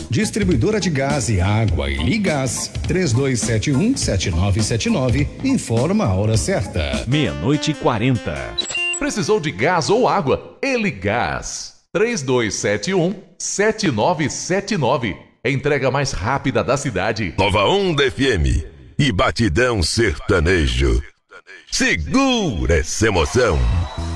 Distribuidora de gás e água e Ligás, 3271-7979, informa a hora certa. 00:40. Precisou de gás ou água? Eligás, 3271-7979. Entrega mais rápida da cidade. Nova Onda FM e Batidão Sertanejo. Segura essa emoção.